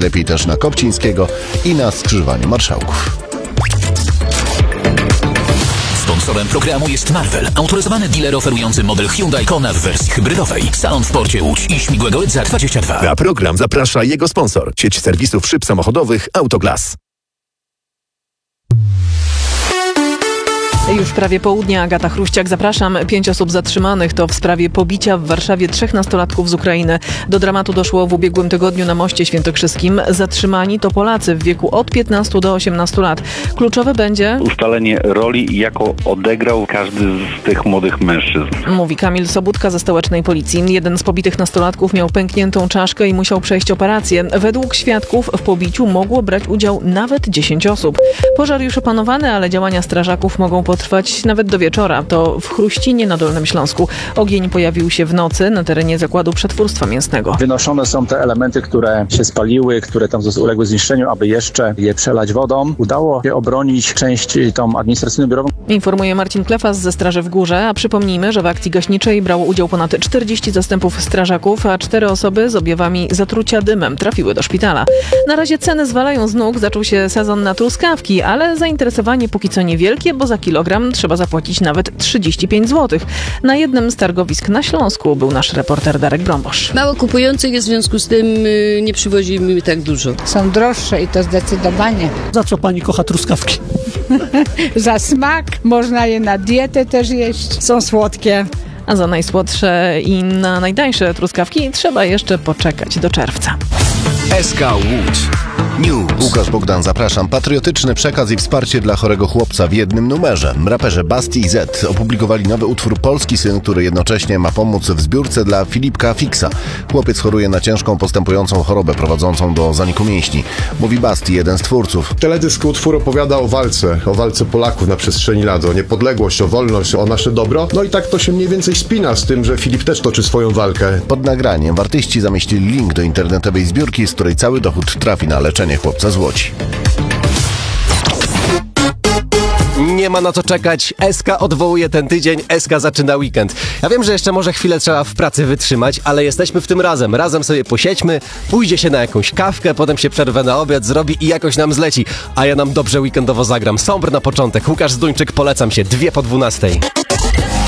najlepiej też na Kopcińskiego i na skrzyżowaniu Marszałków. Sponsorem programu jest Marvel, autoryzowany dealer oferujący model Hyundai Kona w wersji hybrydowej. Salon w porcie Łódź i Śmigłego Łydza 22. Na program zaprasza jego sponsor, sieć serwisów szyb samochodowych Autoglas. Już prawie południe, Agata Chruściak, zapraszam. 5 osób zatrzymanych to w sprawie pobicia w Warszawie 3 nastolatków z Ukrainy. Do dramatu doszło w ubiegłym tygodniu na Moście Świętokrzyskim. Zatrzymani to Polacy w wieku od 15 do 18 lat. Kluczowe będzie ustalenie roli, jaką odegrał każdy z tych młodych mężczyzn. Mówi Kamil Sobudka ze stołecznej policji. Jeden z pobitych nastolatków miał pękniętą czaszkę i musiał przejść operację. Według świadków w pobiciu mogło brać udział nawet 10 osób. Pożar już opanowany, ale działania strażaków mogą potrwać nawet do wieczora. To w Chruścinie na Dolnym Śląsku. Ogień pojawił się w nocy na terenie zakładu przetwórstwa mięsnego. Wynoszone są te elementy, które się spaliły, które tam uległy zniszczeniu, aby jeszcze je przelać wodą. Udało się obronić część tą administracyjno-biurową. Informuje Marcin Klefas ze Straży w Górze, a przypomnijmy, że w akcji gaśniczej brało udział ponad 40 zastępów strażaków, a 4 osoby z objawami zatrucia dymem trafiły do szpitala. Na razie ceny zwalają z nóg, zaczął się sezon na truskawki, ale zainteresowanie póki co niewielkie, bo za kilogram trzeba zapłacić nawet 35 zł. Na jednym z targowisk na Śląsku był nasz reporter Darek Brombosz. Mało kupujących jest, w związku z tym nie przywozimy tak dużo. Są droższe i to zdecydowanie. Za co pani kocha truskawki? Za smak, można je na dietę też jeść. Są słodkie. A za najsłodsze i na najtańsze truskawki trzeba jeszcze poczekać do czerwca. SK Łódź News. Łukasz Bogdan, zapraszam. Patriotyczny przekaz i wsparcie dla chorego chłopca w jednym numerze. Raperzy Basti i Z opublikowali nowy utwór Polski Syn, który jednocześnie ma pomóc w zbiórce dla Filipka Fixa. Chłopiec choruje na ciężką, postępującą chorobę prowadzącą do zaniku mięśni. Mówi Basti, jeden z twórców. Teledysk utwór opowiada o walce Polaków na przestrzeni lat, o niepodległość, o wolność, o nasze dobro. No i tak to się mniej więcej spina z tym, że Filip też toczy swoją walkę. Pod nagraniem artyści zamieścili link do internetowej zbiórki, z której cały dochód trafi na leczenie chłopca z Łodzi. Nie ma na co czekać. SK odwołuje ten tydzień, SK zaczyna weekend. Ja wiem, że jeszcze może chwilę trzeba w pracy wytrzymać, ale jesteśmy w tym razem. Razem sobie posiedźmy, pójdzie się na jakąś kawkę, potem się przerwę na obiad zrobi i jakoś nam zleci. A ja nam dobrze weekendowo zagram. Sombr na początek. Łukasz Zduńczyk, polecam się. 2 po 12.